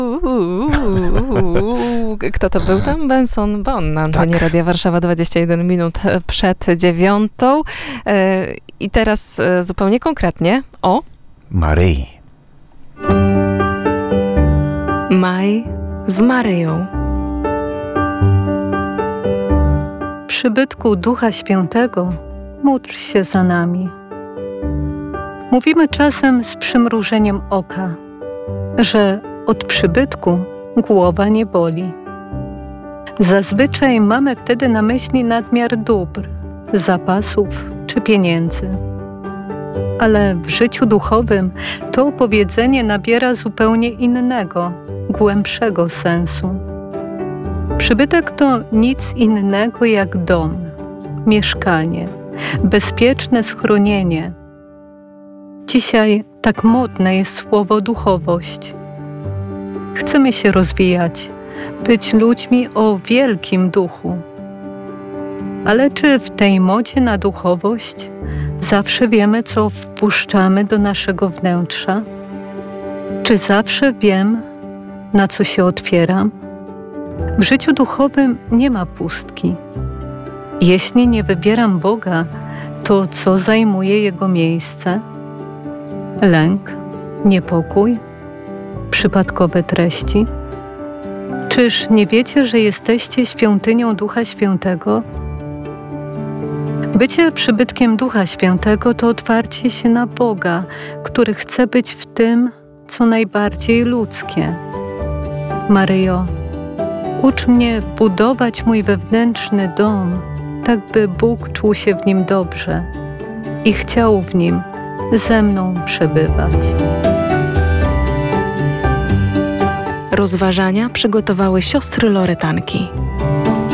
Kto to był tam? Benson Boone na antenie Tak. Radia Warszawa, 21 minut przed 9. I teraz zupełnie konkretnie o Maryi. Maj z Maryją. Przybytku Ducha Świętego, módl się za nami. Mówimy czasem z przymrużeniem oka, że od przybytku głowa nie boli. Zazwyczaj mamy wtedy na myśli nadmiar dóbr, zapasów czy pieniędzy. Ale w życiu duchowym to powiedzenie nabiera zupełnie innego, głębszego sensu. Przybytek to nic innego jak dom, mieszkanie, bezpieczne schronienie. Dzisiaj tak modne jest słowo duchowość. Chcemy się rozwijać, być ludźmi o wielkim duchu. Ale czy w tej modzie na duchowość zawsze wiemy, co wpuszczamy do naszego wnętrza? Czy zawsze wiem, na co się otwieram? W życiu duchowym nie ma pustki. Jeśli nie wybieram Boga, to co zajmuje Jego miejsce? Lęk, niepokój, przypadkowe treści? Czyż nie wiecie, że jesteście świątynią Ducha Świętego? Bycie przybytkiem Ducha Świętego to otwarcie się na Boga, który chce być w tym, co najbardziej ludzkie. Maryjo, ucz mnie budować mój wewnętrzny dom, tak by Bóg czuł się w nim dobrze i chciał w nim ze mną przebywać. Rozważania przygotowały siostry Loretanki.